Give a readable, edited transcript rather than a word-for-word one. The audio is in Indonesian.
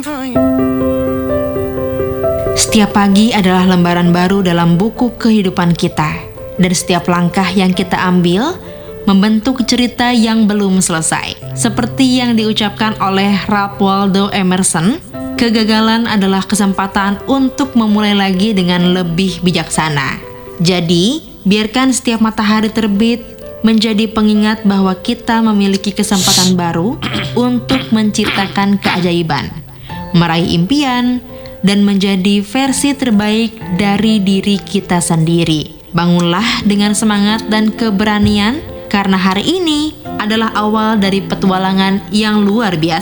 Setiap pagi adalah lembaran baru dalam buku kehidupan kita, dan setiap langkah yang kita ambil membentuk cerita yang belum selesai. Seperti yang diucapkan oleh Ralph Waldo Emerson, kegagalan adalah kesempatan untuk memulai lagi dengan lebih bijaksana. Jadi, biarkan setiap matahari terbit menjadi pengingat bahwa kita memiliki kesempatan baru untuk menciptakan keajaiban, meraih impian, dan menjadi versi terbaik dari diri kita sendiri. Bangunlah dengan semangat dan keberanian, karena hari ini adalah awal dari petualangan yang luar biasa.